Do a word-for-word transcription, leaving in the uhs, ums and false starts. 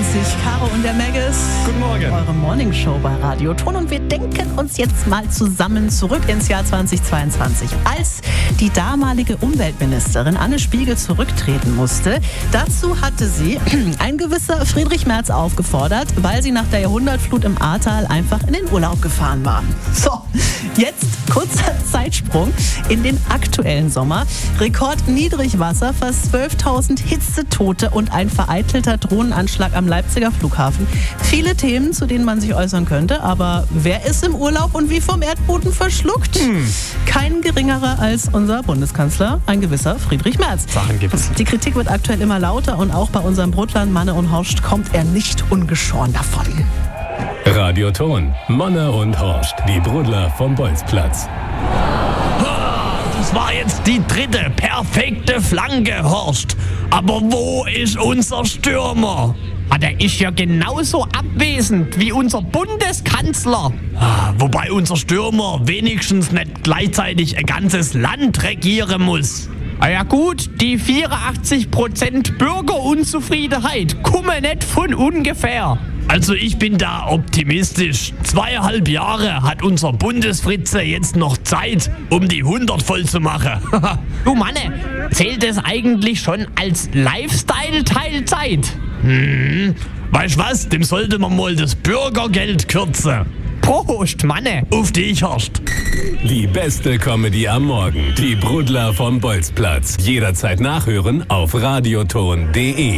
zwanzig. Caro und der Maggis. Guten Morgen. Eure Morningshow bei Radio Ton. Und wir denken uns jetzt mal zusammen zurück ins Jahr zweitausendzweiundzwanzig. Als die damalige Umweltministerin Anne Spiegel zurücktreten musste, dazu hatte sie ein gewisser Friedrich Merz aufgefordert, weil sie nach der Jahrhundertflut im Ahrtal einfach in den Urlaub gefahren war. So, jetzt kurzer Zeitsprung in den aktuellen Sommer. Rekordniedrigwasser, fast zwölftausend Hitzetote und ein vereitelter Drohnenanschlag am Leipziger Flughafen. Viele Themen, zu denen man sich äußern könnte, aber wer ist im Urlaub und wie vom Erdboden verschluckt? Hm. Kein geringerer als unser Bundeskanzler, ein gewisser Friedrich Merz. Sachen gibt's. Die Kritik wird aktuell immer lauter und auch bei unserem Brotland Manne und Horst kommt er nicht ungeschoren davon. Radio Ton, Manne und Horst, die Brudler vom Bolzplatz. Das war jetzt die dritte perfekte Flanke, Horst. Aber wo ist unser Stürmer? Ah, der ist ja genauso abwesend wie unser Bundeskanzler. Ah, wobei unser Stürmer wenigstens nicht gleichzeitig ein ganzes Land regieren muss. Ah ja gut, die vierundachtzig Prozent Bürgerunzufriedenheit kommen nicht von ungefähr. Also ich bin da optimistisch. Zweieinhalb Jahre hat unser Bundesfritze jetzt noch Zeit, um die hundert voll zu machen. Du Manne, zählt es eigentlich schon als Lifestyle-Teilzeit? Hm, weißt was, dem sollte man mal das Bürgergeld kürzen. Prost, Manne. Auf dich, Horst. Die beste Comedy am Morgen, die Brudler vom Bolzplatz. Jederzeit nachhören auf radioton punkt de.